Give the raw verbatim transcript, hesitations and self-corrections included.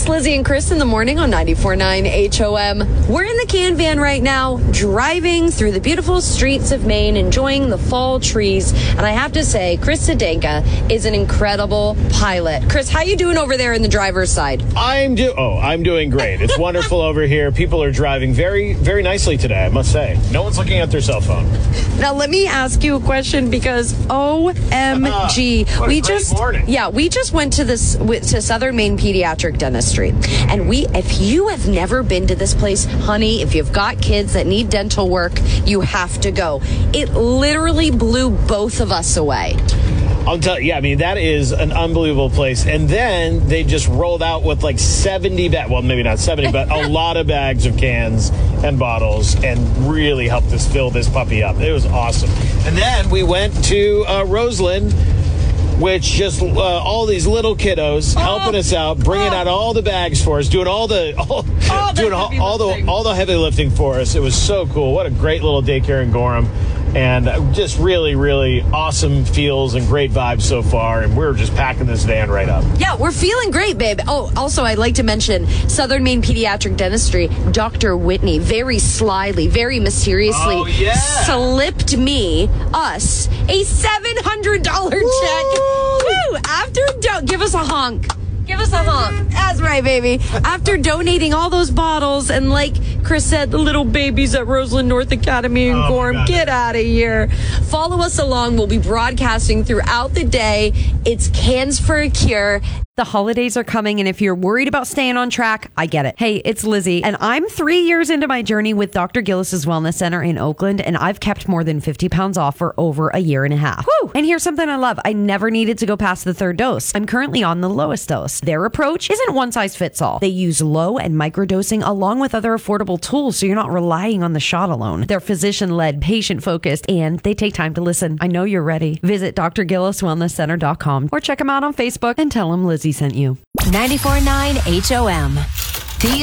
It's Lizzie and Chris in the morning on ninety-four point nine H O M. We're in the Can Van right now, driving through the beautiful streets of Maine, enjoying the fall trees. And I have to say, Chris Sedenka is an incredible pilot. Chris, how you doing over there in the driver's side? I'm do. Oh, I'm doing great. It's wonderful over here. People are driving very, very nicely today, I must say. No one's looking at their cell phone. Now, let me ask you a question because O M G, uh, we just morning. yeah, we just went to this to Southern Maine Pediatric Dentistry, and we if you have never been to this place, honey, if you've got kids that need dental work, you have to go. It literally blew both of us away. I'll tell you, yeah, I mean, that is an unbelievable place. And then they just rolled out with like seventy bags, well, maybe not seventy, but a lot of bags of cans and bottles and really helped us fill this puppy up. It was awesome. And then we went to uh, Roseland, which just uh, all these little kiddos oh, helping us out, bringing oh. out all the bags for us, doing all the all, all doing the all, all the all the heavy lifting for us. It was so cool. What a great little daycare in Gorham. And just really, really awesome feels and great vibes so far. And we're just packing this van right up. Yeah, we're feeling great, babe. Oh, also, I'd like to mention Southern Maine Pediatric Dentistry, Doctor Whitney, very slyly, very mysteriously oh, yeah. slipped me, us, a seven hundred dollars check. Woo! After, do- give us a honk. Give us a honk. That's right, baby. After donating all those bottles, and like Chris said, the little babies at Roseland North Academy in oh Gorham, get out of here. Follow us along. We'll be broadcasting throughout the day. It's Cans for a Cure. The holidays are coming, and if you're worried about staying on track, I get it. Hey, it's Lizzie, and I'm three years into my journey with Doctor Gillis's Wellness Center in Oakland, and I've kept more than fifty pounds off for over a year and a half. Woo! And here's something I love. I never needed to go past the third dose. I'm currently on the lowest dose. Their approach isn't one size fits all. They use low and microdosing along with other affordable tools, so you're not relying on the shot alone. They're physician-led, patient-focused, and they take time to listen. I know you're ready. Visit D R gillis wellness center dot com or check them out on Facebook and tell them Lizzie sent you. ninety-four point nine H O M.